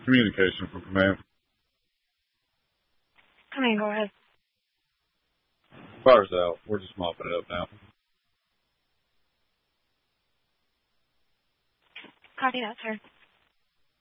Communication from command. Command, go ahead. Fire's out. We're just mopping it up now. Copy that, sir.